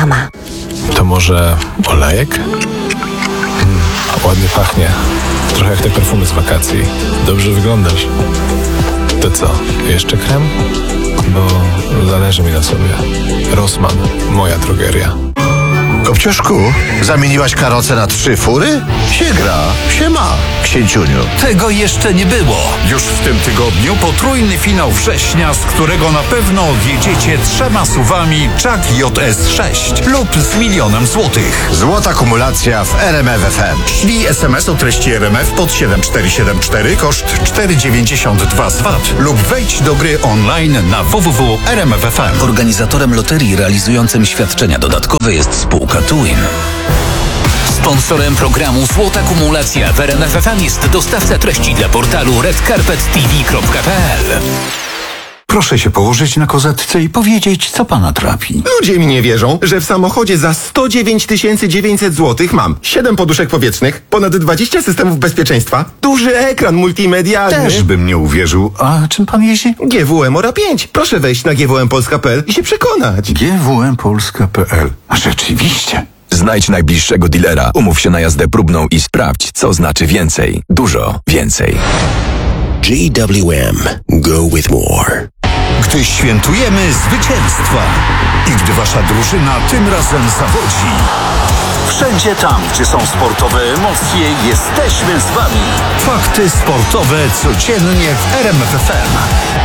sama. To może olejek? Ładnie pachnie. Trochę jak te perfumy z wakacji. Dobrze wyglądasz. To co, jeszcze krem? Bo zależy mi na sobie. Rossmann, moja drogeria. Kopciuszku, zamieniłaś karocę na 3 fury? Się gra, się ma, księciuniu. Tego jeszcze nie było. Już w tym tygodniu potrójny finał września, z którego na pewno odjedziecie 3 SUV-ami Chuck JS6 lub z 1 000 000 złotych. Złota kumulacja w RMF FM. Ślij SMS o treści RMF pod 7474, koszt 4,92 z VAT lub wejdź do gry online na www.rmf.fm. Organizatorem loterii realizującym świadczenia dodatkowe jest spółka Twin. Sponsorem programu Złota Kumulacja w RMF FM jest dostawca treści dla portalu redcarpettv.pl. Proszę się położyć na kozetce i powiedzieć, co pana trapi. Ludzie mi nie wierzą, że w samochodzie za 109 900 zł mam 7 poduszek powietrznych, ponad 20 systemów bezpieczeństwa, duży ekran multimedialny. Też bym nie uwierzył. A czym pan jeździ? GWM Ora 5. Proszę wejść na gwmpolska.pl i się przekonać. gwmpolska.pl. A rzeczywiście. Znajdź najbliższego dealera, umów się na jazdę próbną i sprawdź, co znaczy więcej. Dużo więcej. GWM. Go with more. Gdy świętujemy zwycięstwa i gdy wasza drużyna tym razem zawodzi. Wszędzie tam, gdzie są sportowe emocje, jesteśmy z wami. Fakty sportowe codziennie w RMF FM.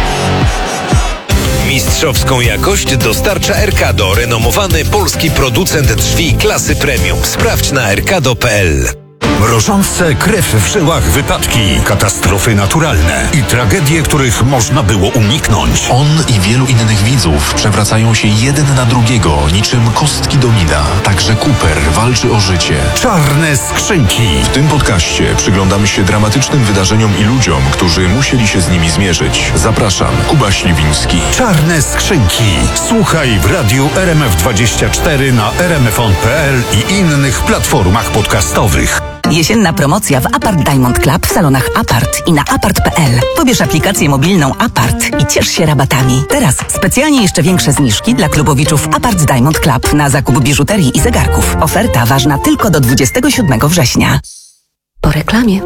Mistrzowską jakość dostarcza Erkado, renomowany polski producent drzwi klasy premium. Sprawdź na erkado.pl. Mrożące krew w żyłach wypadki, katastrofy naturalne i tragedie, których można było uniknąć. On i wielu innych widzów przewracają się jeden na drugiego, niczym kostki domina. Także Cooper walczy o życie. Czarne skrzynki. W tym podcaście przyglądamy się dramatycznym wydarzeniom i ludziom, którzy musieli się z nimi zmierzyć. Zapraszam, Kuba Śliwiński. Czarne skrzynki. Słuchaj w radiu RMF24 na rmfon.pl i innych platformach podcastowych. Jesienna promocja w Apart Diamond Club w salonach Apart i na apart.pl. Pobierz aplikację mobilną Apart i ciesz się rabatami. Teraz specjalnie jeszcze większe zniżki dla klubowiczów Apart Diamond Club na zakup biżuterii i zegarków. Oferta ważna tylko do 27 września. Po reklamie.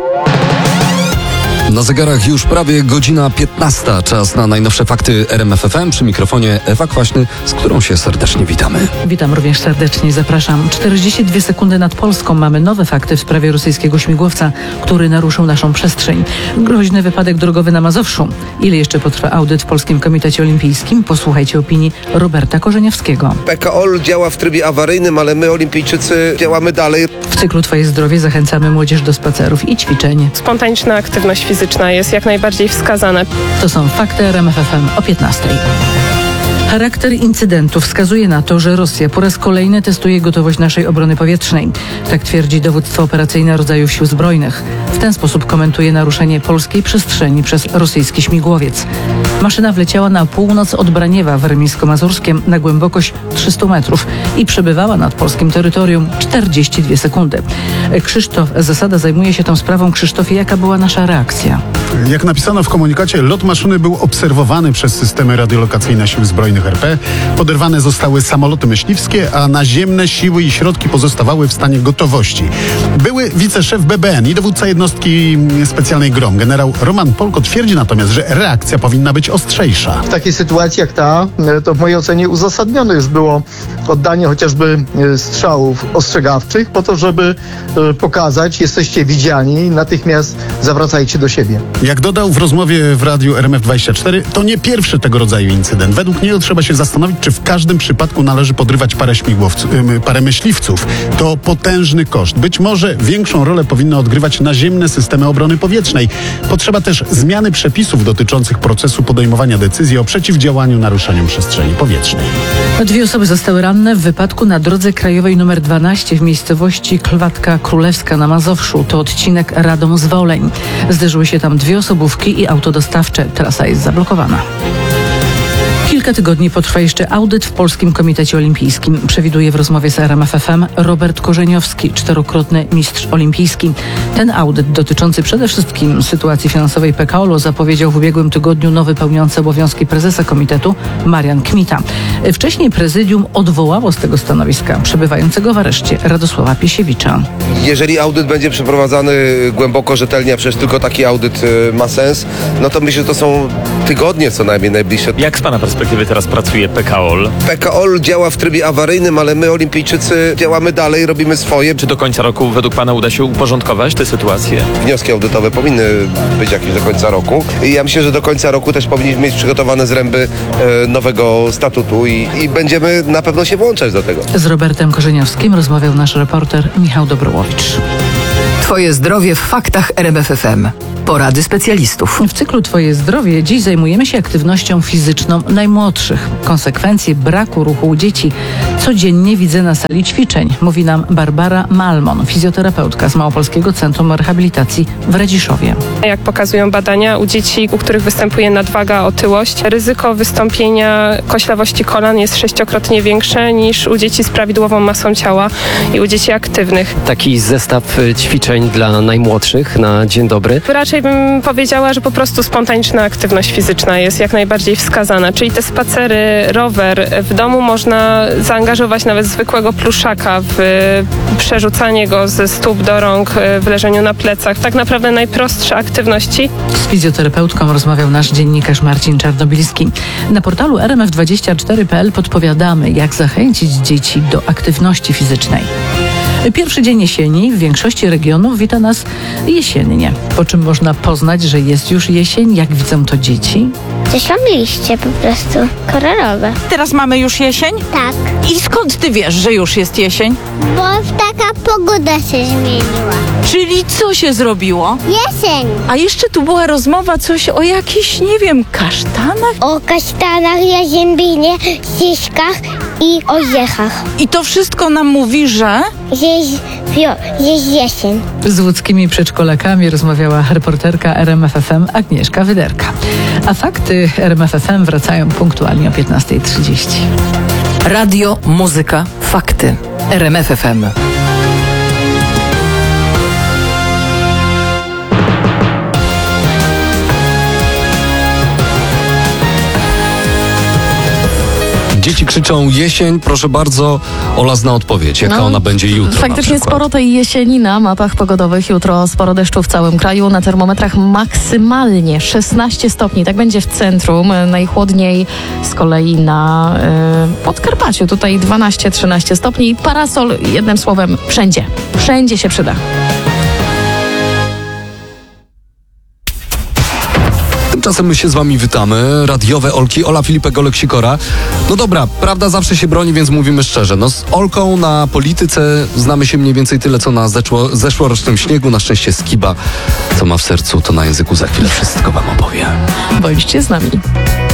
Na zegarach już prawie godzina 15. Czas na najnowsze fakty RMF FM. Przy mikrofonie Ewa Kwaśny, z którą się serdecznie witamy. Witam również serdecznie, zapraszam. 42 sekundy nad Polską. Mamy nowe fakty w sprawie rosyjskiego śmigłowca, który naruszył naszą przestrzeń. Groźny wypadek drogowy na Mazowszu. Ile jeszcze potrwa audyt w Polskim Komitecie Olimpijskim? Posłuchajcie opinii Roberta Korzeniowskiego. PKO działa w trybie awaryjnym, ale my, olimpijczycy, działamy dalej. W cyklu Twoje zdrowie zachęcamy młodzież do spacerów i ćwiczeń. Spontaniczna aktywność fizyczna jest jak najbardziej wskazana. To są fakty RMF FM o 15. Charakter incydentu wskazuje na to, że Rosja po raz kolejny testuje gotowość naszej obrony powietrznej. Tak twierdzi dowództwo operacyjne rodzajów sił zbrojnych. W ten sposób komentuje naruszenie polskiej przestrzeni przez rosyjski śmigłowiec. Maszyna wleciała na północ od Braniewa w Warmińsko-Mazurskiem na głębokość 300 metrów i przebywała nad polskim terytorium 42 sekundy. Krzysztof Zasada zajmuje się tą sprawą. Krzysztofie, jaka była nasza reakcja? Jak napisano w komunikacie, lot maszyny był obserwowany przez systemy radiolokacyjne Sił Zbrojnych RP. Poderwane zostały samoloty myśliwskie, a naziemne siły i środki pozostawały w stanie gotowości. Były wiceszef BBN i dowódca jednostki specjalnej GROM, generał Roman Polko, twierdzi natomiast, że reakcja powinna być ostrzejsza. W takiej sytuacji jak ta, to w mojej ocenie uzasadnione już było oddanie chociażby strzałów ostrzegawczych po to, żeby pokazać, jesteście widziani, natychmiast zawracajcie do siebie. Jak dodał w rozmowie w radiu RMF24, to nie pierwszy tego rodzaju incydent. Według niego trzeba się zastanowić, czy w każdym przypadku należy podrywać parę myśliwców. To potężny koszt. Być może większą rolę powinny odgrywać naziemne systemy obrony powietrznej. Potrzeba też zmiany przepisów dotyczących procesu podejmowania decyzji o przeciwdziałaniu naruszeniom przestrzeni powietrznej. 2 osoby zostały ranne w wypadku na drodze krajowej nr 12 w miejscowości Klwatka Królewska na Mazowszu. To odcinek Radom-Zwoleń. Zderzyły się tam 2 osobówki i auto dostawcze. Trasa jest zablokowana. Kilka tygodni potrwa jeszcze audyt w Polskim Komitecie Olimpijskim. Przewiduje w rozmowie z RMF FM Robert Korzeniowski, 4-krotny mistrz olimpijski. Ten audyt dotyczący przede wszystkim sytuacji finansowej PKOL-u zapowiedział w ubiegłym tygodniu nowy pełniący obowiązki prezesa komitetu Marian Kmita. Wcześniej prezydium odwołało z tego stanowiska przebywającego w areszcie Radosława Piesiewicza. Jeżeli audyt będzie przeprowadzany głęboko, rzetelnie, a przecież tylko taki audyt ma sens, no to myślę, że to są tygodnie co najmniej najbliższe. Jak z pana perspektywy teraz pracuje PKOL? PKOL działa w trybie awaryjnym, ale my, olimpijczycy, działamy dalej, robimy swoje. Czy do końca roku według pana uda się uporządkować tę sytuację? Wnioski audytowe powinny być jakieś do końca roku. I ja myślę, że do końca roku też powinniśmy mieć przygotowane zręby nowego statutu i będziemy na pewno się włączać do tego. Z Robertem Korzeniowskim rozmawiał nasz reporter Michał Dobrołowicz. Twoje zdrowie w faktach RMF FM. Porady specjalistów. W cyklu Twoje zdrowie dziś zajmujemy się aktywnością fizyczną najmłodszych. Konsekwencje braku ruchu u dzieci codziennie widzę na sali ćwiczeń, mówi nam Barbara Malmon, fizjoterapeutka z Małopolskiego Centrum Rehabilitacji w Radziszowie. Jak pokazują badania, u dzieci, u których występuje nadwaga, otyłość, ryzyko wystąpienia koślawości kolan jest 6-krotnie większe niż u dzieci z prawidłową masą ciała i u dzieci aktywnych. Taki zestaw ćwiczeń dla najmłodszych na dzień dobry. Raczej bym powiedziała, że po prostu spontaniczna aktywność fizyczna jest jak najbardziej wskazana, czyli te spacery, rower. W domu można zaangażować nawet zwykłego pluszaka w przerzucanie go ze stóp do rąk, w leżeniu na plecach. Tak naprawdę najprostsze aktywności. Z fizjoterapeutką rozmawiał nasz dziennikarz Marcin Czarnobilski. Na portalu rmf24.pl podpowiadamy, jak zachęcić dzieci do aktywności fizycznej. Pierwszy dzień jesieni w większości regionów wita nas jesiennie. Po czym można poznać, że jest już jesień? Jak widzą to dzieci? To są liście po prostu kolorowe. Teraz mamy już jesień? Tak. I skąd ty wiesz, że już jest jesień? Bo taka pogoda się zmieniła. Czyli co się zrobiło? Jesień. A jeszcze tu była rozmowa coś o jakichś, nie wiem, kasztanach? O kasztanach, jaziębinie, ściskach i orzechach. I to wszystko nam mówi, że jest jesień. Z łódzkimi przedszkolakami rozmawiała reporterka RMF FM Agnieszka Wyderka. A fakty RMF FM wracają punktualnie o 15:30. Radio, muzyka, fakty. RMF FM. Dzieci krzyczą jesień, proszę bardzo, Ola zna odpowiedź, jaka ona będzie jutro. Faktycznie sporo tej jesieni na mapach pogodowych. Jutro sporo deszczu w całym kraju. Na termometrach maksymalnie 16 stopni. Tak będzie w centrum. Najchłodniej z kolei na Podkarpaciu. Tutaj 12-13 stopni. Parasol, jednym słowem, wszędzie. Wszędzie się przyda. Tymczasem my się z wami witamy. Radiowe Olki, Ola Filipek, Olek Sikora. No dobra, prawda zawsze się broni, więc mówimy szczerze. No z Olką na polityce znamy się mniej więcej tyle, co na zeszłorocznym śniegu. Na szczęście Skiba, co ma w sercu, to na języku za chwilę wszystko wam opowie. Bądźcie z nami.